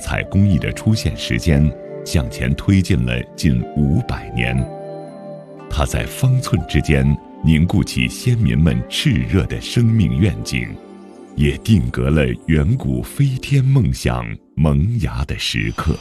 彩工艺的出现时间向前推进了近500年，它在方寸之间凝固起先民们炽热的生命愿景，也定格了远古飞天梦想萌芽的时刻。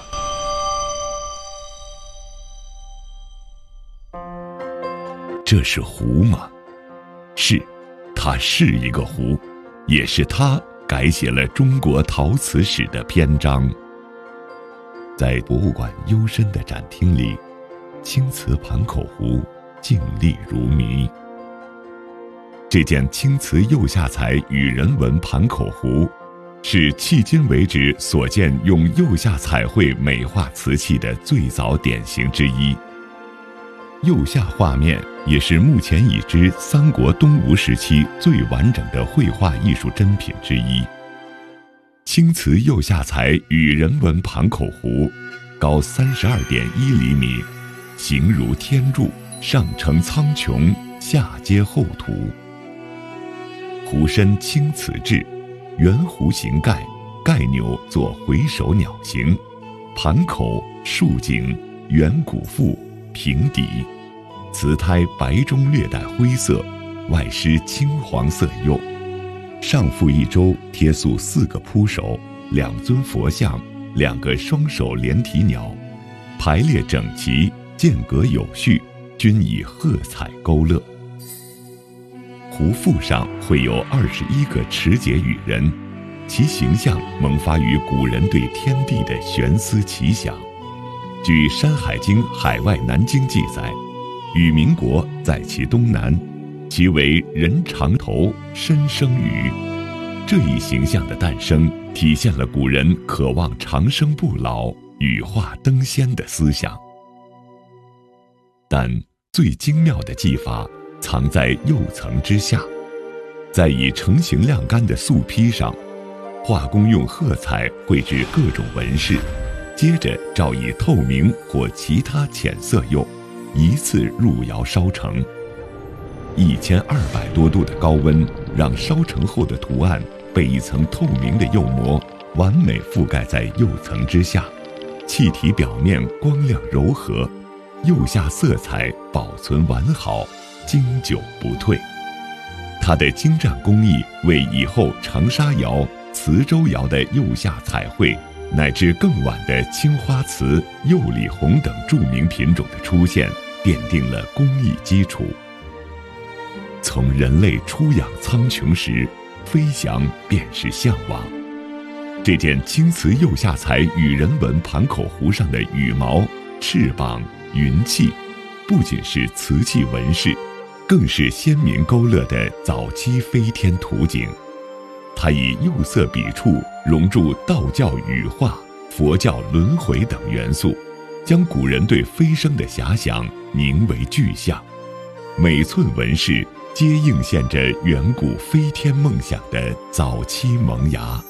这是壶吗？是，它是一个壶，也是它改写了中国陶瓷史的篇章。在博物馆幽深的展厅里，青瓷盘口壶静立如谜。这件青瓷釉下彩羽人纹盘口壶，是迄今为止所见用釉下彩绘美化瓷器的最早典型之一。釉下画面也是目前已知三国东吴时期最完整的绘画艺术珍品之一。青瓷釉下彩羽人纹盘口壶，高32.1厘米，形如天柱，上承苍穹，下接厚涂。壶身青瓷制，圆弧形盖，盖钮作回首鸟形，盘口竖颈，圆鼓腹，平底，瓷胎白中略带灰色，外施青黄色釉，上覆一周贴塑4个铺首，2尊佛像，2个双手连体鸟，排列整齐，间隔有序，均以褐彩勾勒。壶腹上绘有21个持节羽人，其形象萌发于古人对天地的悬思奇想。据《山海经·海外南经》记载，羽民国在其东南，其为人长头，身生羽。这一形象的诞生，体现了古人渴望长生不老、羽化登仙的思想。但最精妙的技法藏在釉层之下，在已成型晾干的素坯上，画工用褐彩绘制各种纹饰，接着照以透明或其他浅色釉，一次入窑烧成。1200多度的高温，让烧成后的图案被一层透明的釉膜完美覆盖在釉层之下，气体表面光亮柔和，釉下色彩保存完好，经久不退。它的精湛工艺为以后长沙窑、磁州窑的釉下彩绘，乃至更晚的青花瓷、釉里红等著名品种的出现，奠定了工艺基础。从人类出养苍穹时，飞翔便是向往。这件青瓷釉下彩羽人纹盘口壶上的羽毛、翅膀、云气，不仅是瓷器纹饰，更是先民勾勒的早期飞天图景。它以釉色笔触融入道教羽化、佛教轮回等元素，将古人对飞升的遐想凝为具象，每寸纹饰皆映现着远古飞天梦想的早期萌芽。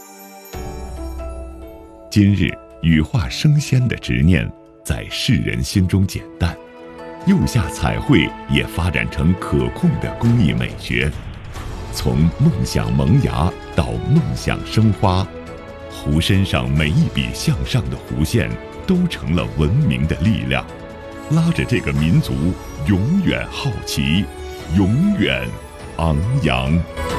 今日羽化升仙的执念在世人心中减淡，釉下彩绘也发展成可控的工艺美学。从梦想萌芽到梦想生花，壶身上每一笔向上的弧线都成了文明的力量，拉着这个民族永远好奇，永远昂扬。